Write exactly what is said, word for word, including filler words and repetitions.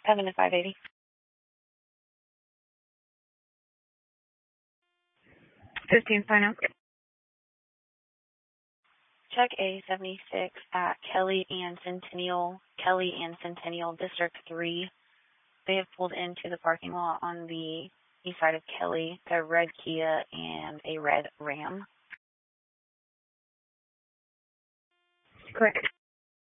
seven to five eighty. fifteen final. Check A seventy-six at Kelly and Centennial, Kelly and Centennial, District three. They have pulled into the parking lot on the east side of Kelly, a red Kia and a red Ram. Correct.